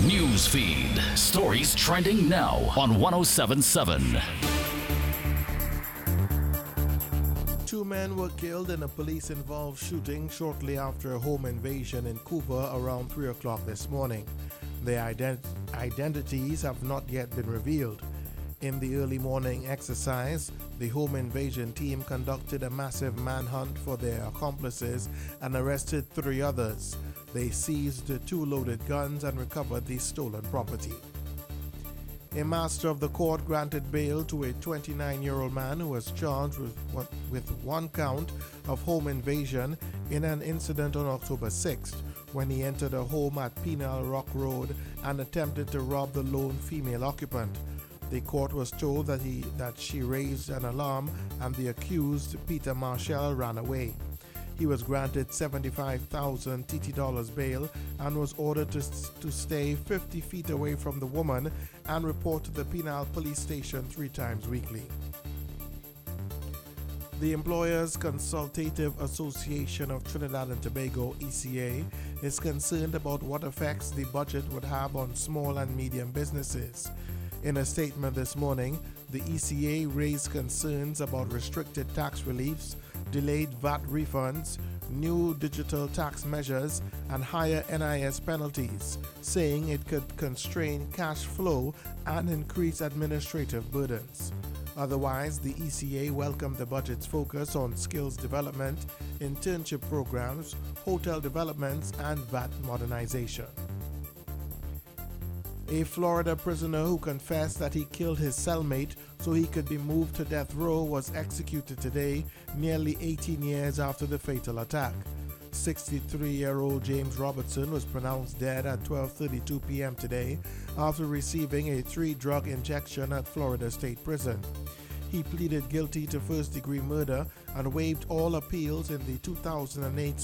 News feed. Stories trending now on 107.7. Two men were killed in a police-involved shooting shortly after a home invasion in Cooper around 3 o'clock this morning. Their identities have not yet been revealed. In the early morning exercise, the home invasion team conducted a massive manhunt for their accomplices and arrested 3 others. They seized 2 loaded guns and recovered the stolen property. A master of the court granted bail to a 29-year-old man who was charged with 1 count of home invasion in an incident on October 6th when he entered a home at Penal Rock Road and attempted to rob the lone female occupant. The court was told that she raised an alarm and the accused, Peter Marshall, ran away. He was granted 75,000 TT dollars bail and was ordered to stay 50 feet away from the woman and report to the Penal Police Station 3 times weekly. The Employers Consultative Association of Trinidad and Tobago, ECA, is concerned about what effects the budget would have on small and medium businesses. In a statement this morning, the ECA raised concerns about restricted tax reliefs, delayed VAT refunds, new digital tax measures, and higher NIS penalties, saying it could constrain cash flow and increase administrative burdens. Otherwise, the ECA welcomed the budget's focus on skills development, internship programs, hotel developments, and VAT modernization. A Florida prisoner who confessed that he killed his cellmate so he could be moved to death row was executed today, nearly 18 years after the fatal attack. 63-year-old James Robertson was pronounced dead at 12:32 p.m. today after receiving a 3-drug injection at Florida State Prison. He pleaded guilty to first-degree murder and waived all appeals in the 2008